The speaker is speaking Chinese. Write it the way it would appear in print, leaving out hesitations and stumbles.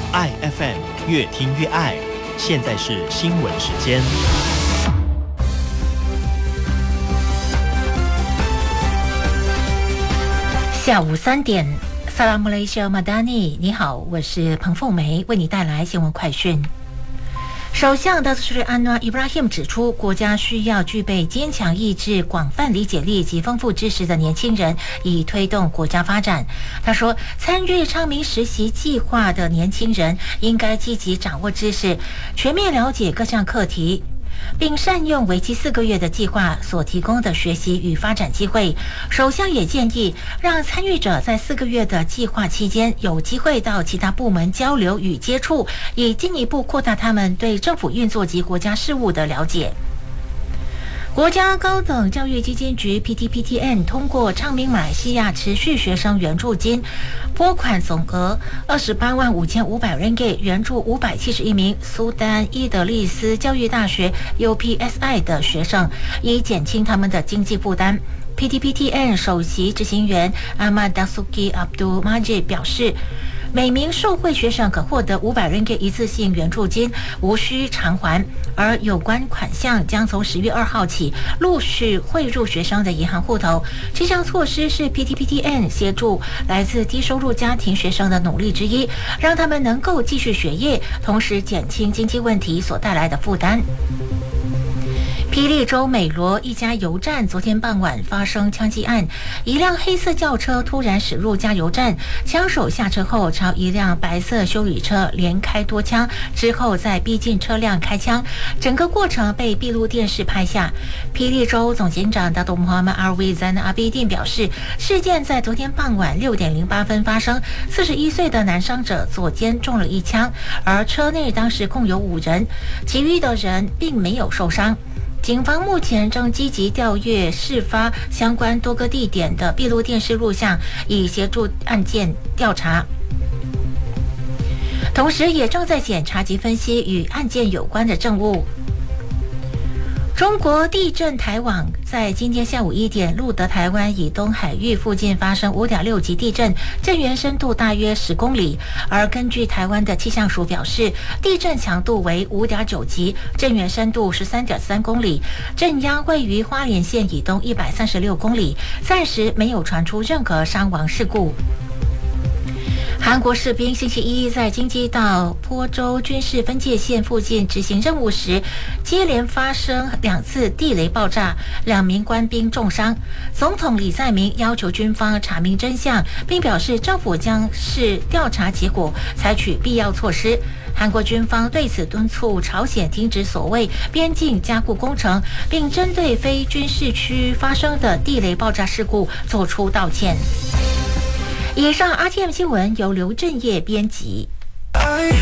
爱 FM 越听越爱，现在是新闻时间。 下午3点，萨拉姆雷西尔马达尼，你好，我是彭凤梅，为你带来新闻快讯。首相达斯里安瓦伊布拉欣指出，国家需要具备坚强意志、广泛理解力及丰富知识的年轻人，以推动国家发展。他说，参与昌明实习计划的年轻人应该积极掌握知识，全面了解各项课题，并善用为期4个月的计划所提供的学习与发展机会。首相也建议让参与者在4个月的计划期间有机会到其他部门交流与接触，以进一步扩大他们对政府运作及国家事务的了解。国家高等教育基金局 PTPTN 通过昌明马来西亚持续学生援助金拨款总额28万5500 ringgit， 援助571名苏丹伊德利斯教育大学 UPSI 的学生，以减轻他们的经济负担。PTPTN 首席执行员阿曼达苏基阿卜杜马吉表示，每名受惠学生可获得500 ringgit 一次性援助金，无需偿还，而有关款项将从10月2号起陆续汇入学生的银行户头。这项措施是 PTPTN 协助来自低收入家庭学生的努力之一，让他们能够继续学业，同时减轻经济问题所带来的负担。霹雳州美罗一家油站昨天傍晚发生枪击案，一辆黑色轿车突然驶入加油站，枪手下车后朝一辆白色休旅车连开多枪，之后再逼近车辆开枪，整个过程被闭路电视拍下。霹雳州总警长达多穆罕默阿维赞阿比丁表示，事件在昨天傍晚6点08分发生，41岁的男伤者左肩中了1枪，而车内当时共有5人，其余的人并没有受伤。警方目前正积极调阅事发相关多个地点的闭路电视录像，以协助案件调查，同时也正在检查及分析与案件有关的证物。中国地震台网在今天下午1点，路德台湾以东海域附近发生5.6级地震，震源深度大约10公里。而根据台湾的气象署表示，地震强度为5.9级，震源深度13.3公里，震央位于花莲县以东136公里，暂时没有传出任何伤亡事故。韩国士兵星期一在京畿道坡州军事分界线附近执行任务时，接连发生2次地雷爆炸，2名官兵重伤。总统李在明要求军方查明真相，并表示政府将视调查结果采取必要措施。韩国军方对此敦促朝鲜停止所谓边境加固工程，并针对非军事区发生的地雷爆炸事故作出道歉。以上 RTM 新闻由刘正业编辑。